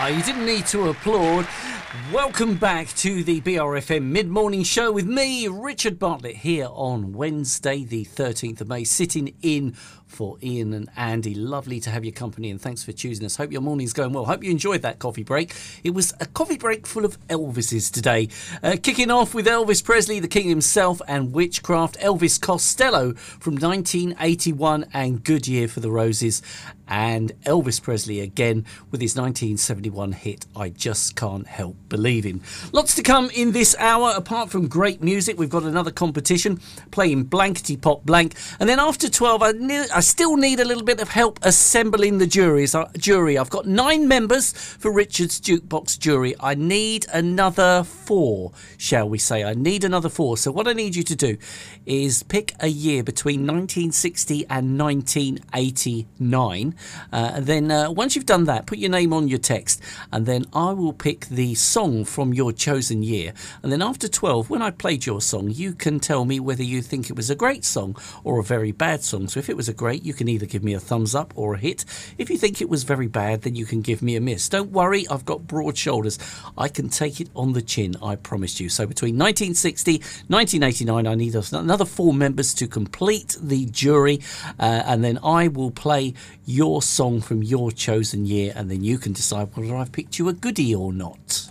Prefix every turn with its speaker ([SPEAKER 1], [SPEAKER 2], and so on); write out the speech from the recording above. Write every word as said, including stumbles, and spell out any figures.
[SPEAKER 1] Ah, you didn't need to applaud. Welcome back to the B R F M mid-morning show with me, Richard Bartlett, here on Wednesday the thirteenth of May, sitting in for Ian and Andy. Lovely to have your company and thanks for choosing us. Hope your morning's going well. Hope you enjoyed that coffee break. It was a coffee break full of Elvises today. Uh, kicking off with Elvis Presley, the king himself, and Witchcraft, Elvis Costello from nineteen eighty-one, and Good Year for the Roses. And Elvis Presley again with his nineteen seventy-one hit, I Just Can't Help Believing. Lots to come in this hour. Apart from great music, we've got another competition playing Blankety Pop Blank. And then after twelve, I, ne- I still need a little bit of help assembling the juries. Uh, jury. I've got nine members for Richard's Jukebox Jury. I need another four, shall we say. I need another four. So what I need you to do is pick a year between nineteen sixty and nineteen eighty-nine. Uh, and then uh, once you've done that, put your name on your text, and then I will pick the song from your chosen year. And then after twelve, when I played your song, you can tell me whether you think it was a great song or a very bad song. So if it was a great, you can either give me a thumbs up or a hit. If you think it was very bad, then you can give me a miss. Don't worry, I've got broad shoulders. I can take it on the chin, I promised you. So between nineteen sixty, nineteen eighty-nine, I need another four members to complete the jury, uh, and then I will play your song from your chosen year, and then you can decide whether I've picked you a goodie or not.